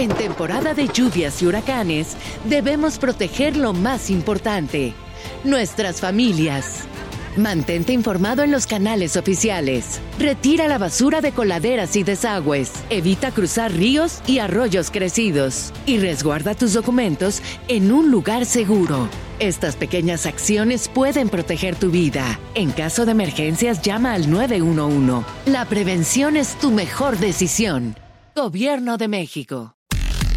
En temporada de lluvias y huracanes, debemos proteger lo más importante, nuestras familias. Mantente informado en los canales oficiales. Retira la basura de coladeras y desagües. Evita cruzar ríos y arroyos crecidos. Y resguarda tus documentos en un lugar seguro. Estas pequeñas acciones pueden proteger tu vida. En caso de emergencias, llama al 911. La prevención es tu mejor decisión. Gobierno de México.